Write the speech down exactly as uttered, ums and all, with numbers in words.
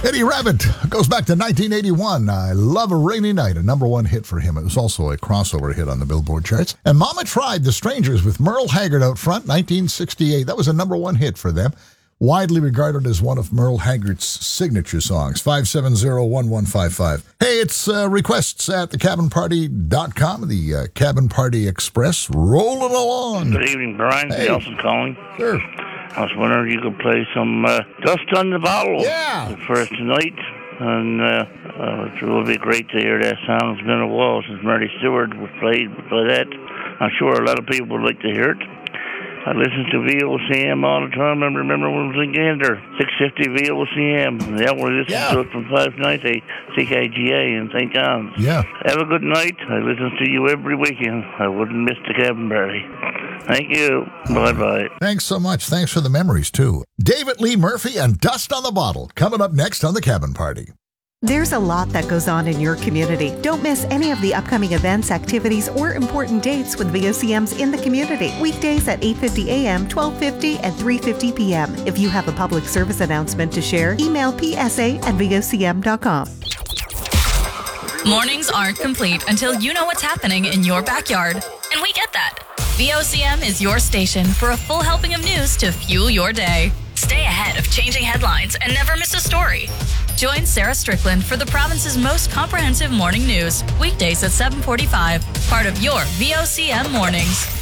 Eddie Rabbitt goes back to nineteen eighty-one. I Love a Rainy Night, a number one hit for him. It was also a crossover hit on the Billboard charts. And Mama Tried, The Strangers with Merle Haggard out front, nineteen sixty-eight. That was a number one hit for them. Widely regarded as one of Merle Haggard's signature songs. five seven zero, one one five five. Hey, it's uh, requests at the cabin party dot com, the uh, Cabin Party Express. Rolling along. Good evening, Brian. Hey. Nelson calling. Sure. I was wondering if you could play some uh, Dust on the Bottle Yeah. for us tonight. And uh, uh, it will be great to hear that song. It's been a while since Marty Stewart was played by that. I'm sure a lot of people would like to hear it. I listen to V O C M all the time. I remember when I was in Gander, six fifty V O C M. Yeah, we listen Yeah. to it from five ninety C K G A in Saint John's. Yeah. Have a good night. I listen to you every weekend. I wouldn't miss the cabin party. Thank you. Bye-bye. Thanks so much. Thanks for the memories, too. David Lee Murphy and Dust on the Bottle coming up next on the Cabin Party. There's a lot that goes on in your community. Don't miss any of the upcoming events, activities, or important dates with V O C Ms in the community. Weekdays at eight fifty a.m., twelve fifty, and three fifty p.m. If you have a public service announcement to share, email p s a at v o c m dot com. Mornings aren't complete until you know what's happening in your backyard. And we get that. V O C M is your station for a full helping of news to fuel your day. Stay ahead of changing headlines and never miss a story. Join Sarah Strickland for the province's most comprehensive morning news, weekdays at seven forty-five, part of your V O C M Mornings.